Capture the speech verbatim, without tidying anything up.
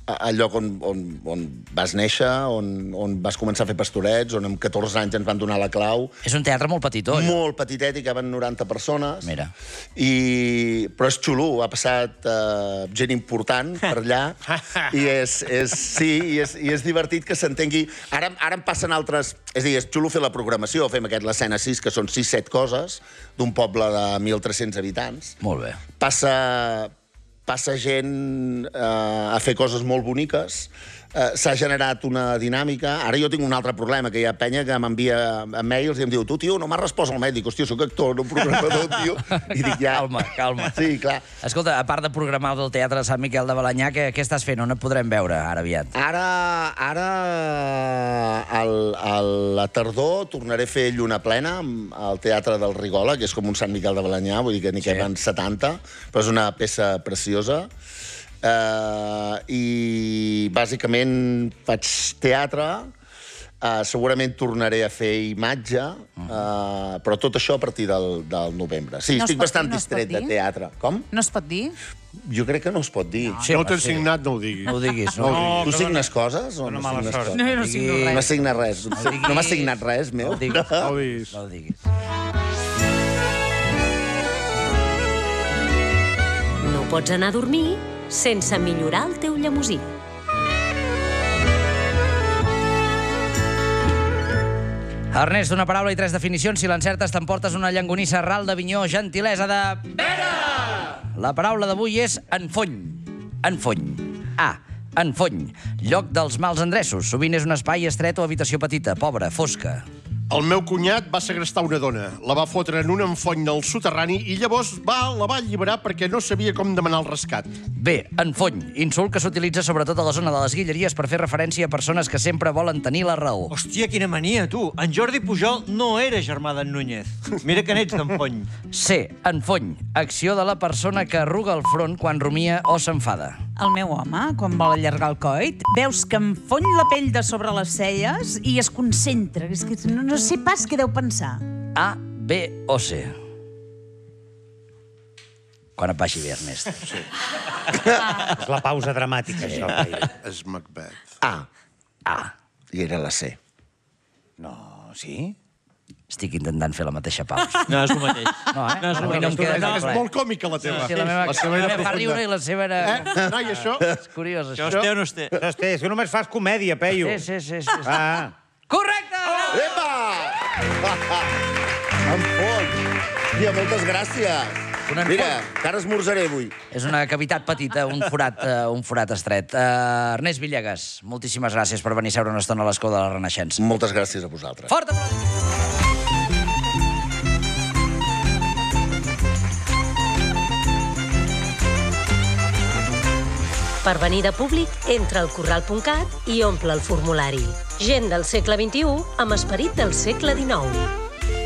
al lloc on, on, on vas néixer, on, on vas començar a fer pastorets, on amb catorze anys ens van donar la clau. És un teatre molt petitó. Molt petitet, i caben noranta persones. Mira. I... Però és xulo, ha passat uh, gent important per allà, i és, és, sí, i és, i és divertit que s'entengui. Ara, ara em passen altres... És a dir, és xulo fer la programació, fem aquest l'escena sis, que són sis set coses, d'un poble de mil tres-cents habitants. Molt bé. Passa... passa gent eh, a fer coses molt boniques, eh, s'ha generat una dinàmica. Ara jo tinc un altre problema, que hi ha penya que m'envia mails i em diu, tu, tio, no m'has respost al mail. Dic, hòstia, soc actor, no programador, tio. I dic, ja... Calma, calma. Sí, clar. Escolta, a part de programar del Teatre Sant Miquel de Balenyà, què, què estàs fent? On et podrem veure ara aviat? Ara, ara al, a la tardor tornaré a fer Lluna Plena al Teatre del Rigola, que és com un Sant Miquel de Balenyà, vull dir que n'hi Sí. queden setanta, però és una peça preciosa. Uh, I bàsicament faig teatre, uh, segurament tornaré a fer imatge, uh, però tot això a partir del, del novembre. Sí, No es estic pot- bastant no es pot distret de dir? teatre. Com? No es pot dir? Jo crec que no es pot dir. Sí, No home, t'has sí. signat, no ho diguis. No ho diguis, no? No, Tu signes coses o no mala signes sort. coses? No, no signo No m'has res. signat res. diguis. No m'has signat res, meu? No ho diguis. No ho diguis. No ho diguis. No pots anar a dormir sense millorar el teu llemosí. Ernest, una paraula i tres definicions. Si l'encertes, t'emportes una llangonissa ral d'Avinyó, gentilesa de... Pere! La paraula d'avui és enfony. Enfony. A. Enfony. Lloc dels mals endreços. Sovint és un espai estret o habitació petita, pobra, fosca. El meu cunyat va segrestar una dona, la va fotre en un enfony del soterrani i llavors va, la va alliberar perquè no sabia com demanar el rescat. B. Enfony. Insult que s'utilitza sobretot a la zona de les Guilleries per fer referència a persones que sempre volen tenir la raó. Hòstia, quina mania, tu. En Jordi Pujol no era germà d'en Núñez. Mira que n'ets d'enfony. C. Enfony. Acció de la persona que arruga el front quan rumia o s'enfada. El meu home, quan vol allargar el coit, veus que enfony la pell de sobre les celles i es concentra. És que no, no sé pas què deu pensar. A, B o C. Quan et vagi bé, Ernest. Sí. És la pausa dramàtica, això. És Macbeth. A. A. I era la C. No, sí? Estic intentant fer la mateixa pausa. No, és el mateix. No, eh? No, és el A mi no em mateix. queda No, tan és clar. molt còmica, la teva. Sí, la meva, La seva la era meva fa profunda. riure i la seva era... Eh? No, i això? És curiós, Això això. es té o no es té? Això es té, és que només fas comèdia, Peyu. Sí, sí, sí. sí, sí. Ah. Correcte! Epa! Enfony! Tia, moltes gràcies. Un enfony. Mira, que ara esmorzaré avui. És una cavitat petita, un forat, uh, un forat estret. Uh, Ernest Villegas, moltíssimes gràcies per venir a seure una estona a l'escó de la Renaixença. Moltes gràcies a vosaltres. Fort aplaudiment! Per venir de públic, entra al corral punt cat i omple el formulari. Gent del segle vint-i-u amb esperit del segle dinou.